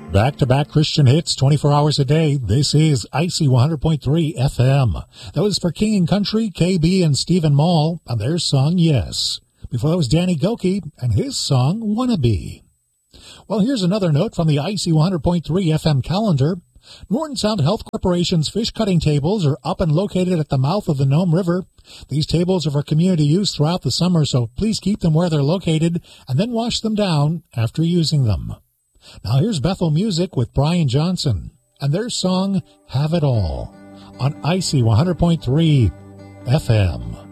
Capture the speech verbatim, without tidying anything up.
Back-to-back Christian hits, twenty-four hours a day. This is Icy one hundred point three F M. That was for King and Country, K B and Stephen Mall, and their song, Yes. Before that was Danny Gokey and his song, Wannabe. Well, here's another note from the Icy one hundred point three F M calendar. Norton Sound Health Corporation's fish cutting tables are up and located at the mouth of the Nome River. These tables are for community use throughout the summer, so please keep them where they're located and then wash them down after using them. Now here's Bethel Music with Brian Johnson and their song, Have It All, on Icy one hundred point three F M.